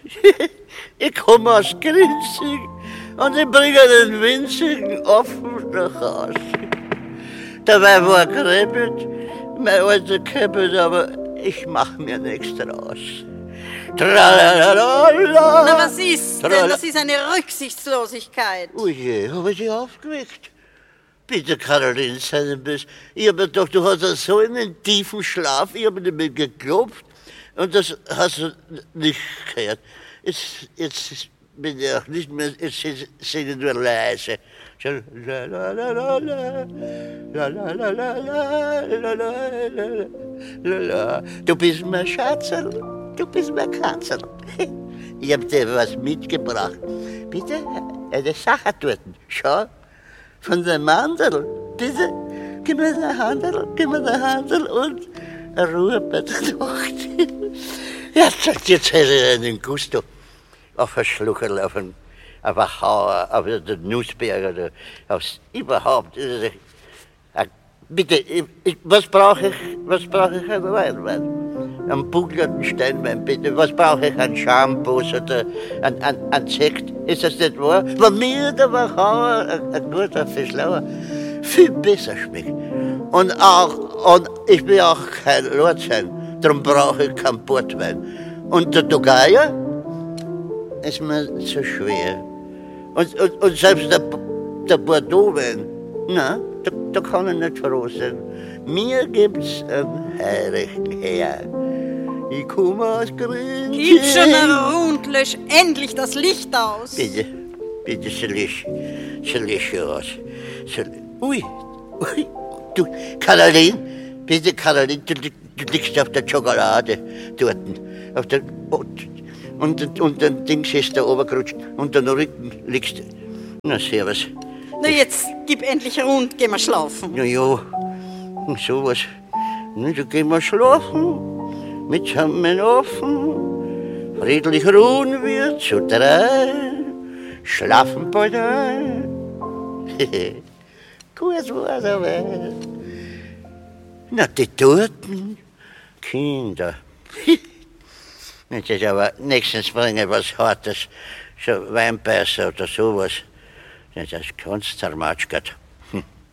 Ich komme aus Grinzig und ich bringe den winzigen Apfel nach Hause. Dabei war gereppelt, mein alter Käppel, aber ich mach mir nichts draus. Tralalala. Na, was ist denn? Das ist eine Rücksichtslosigkeit. Oh je, hab ich dich aufgeweckt? Bitte, Caroline, sei nicht böse. Ich hab mir gedacht, du hast so einen tiefen Schlaf, ich hab nicht mehr geklopft und das hast du nicht gehört. Jetzt bin ich auch nicht mehr, jetzt singe ich nur leise. La la la la la, la la la la la, la la. Du bist mein Schatzerl, du bist mein Katzerl. Ich hab dir was mitgebracht. Bitte, eine Sache dort. Schau, von dem Mandel. Bitte, gib mir den Handel und Ruhe bei der Nacht. Jetzt hätte ich einen Gusto auf ein Schluckerl, auf ein Hauer, auf den Nussberg oder aufs überhaupt. Bitte, was brauche ich an Wein? Am bugelnden Steinwein, bitte. Was brauche ich an Shampoos oder an Sekt? Ist das nicht wahr? Wenn mir der Wachauer ein guter Fischlauer viel besser schmeckt. Und ich will auch kein Lord sein, darum brauche ich keinen Portwein. Und der Togaya ist mir zu schwer. Und selbst der Bordeaux-Wein, na, da kann ich nicht froh sein. Mir gibt's einen heirigen Herr. Ich komme aus Grün. Gib schon rund, lösch endlich das Licht aus. Bitte, so lösch aus. Ui, du, Caroline, bitte, Caroline, du liegst auf der Schokolade dort. Und dann Dings ist da oben gerutscht und den Rücken liegst du. Na, servus. Na, jetzt gib endlich rund, geh mal schlafen. Na ja, sowas. Na, da gehen wir schlafen. Mitsammen offen. Friedlich ruhen wir zu drei. Schlafen bald ein. Gut war's aber. Na, die toten Kinder. Jetzt ist aber nächstens bringen was Hartes, so Weinbeißer oder sowas. Das kannst zermatschert.